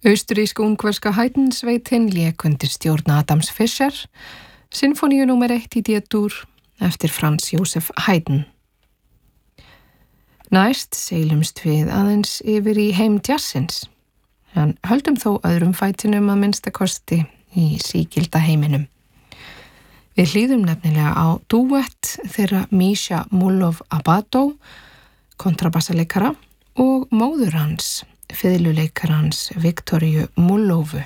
Austurrísk-ungverska Haydn-sveitin lék undir stjórn Adams Fischer, sinfoníu númer 1 í D-dúr eftir Franz Josef Haydn. Næst seilumst við aðeins yfir í heim jazzins, en höldum þó öðrum fætinum að minnsta kosti í sígilda heiminum. Við hlýðum nefnilega á dúett þeirra Misha Mullov-Abado, kontrabassaleikara, og móður hans, fiðluleikarans Viktoríu Mullovu.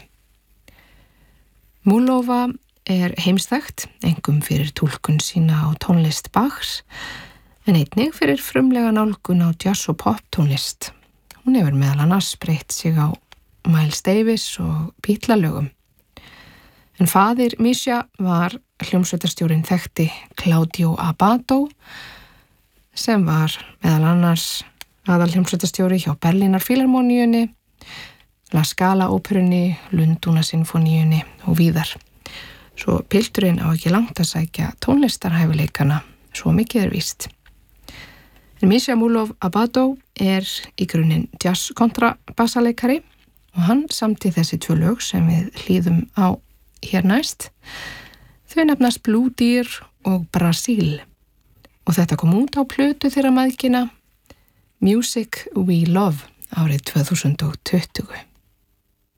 Mullova heimsþekkt, einkum fyrir túlkun sína á tónlist Bachs, en einnig fyrir frumlega nálgun á jazz og pop tónlist. Hún hefur meðal annars breytt sig á Miles Davis og Beatles-lögum. En faðir Misha var hljómsveitarstjórinn þekkti Claudio Abbado, sem var meðal annars aðalhljómsveitarstjóri hjá Berlínar Filharmoníunni, La Scala óperunni, Lundúna sinfoníunni og víðar. Svo pilturinn á ekki langt að sækja tónlistarhæfileikana, svo mikið víst. En Misha Mullov-Abado í grunninn jazz kontrabassaleikari og hann samti þessi 2 lög sem við hlýðum á hér næst. Þau nefnast Blue Deer og Brasil og þetta kom út á plötu þeirra mæðgina Music We Love árið 2020.